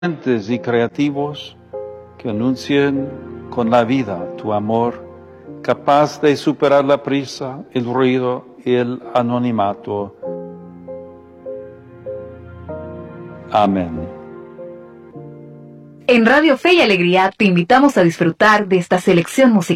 y creativos que anuncien con la vida tu amor, capaz de superar la prisa, el ruido y el anonimato. Amén. En Radio Fe y Alegría te invitamos a disfrutar de esta selección musical.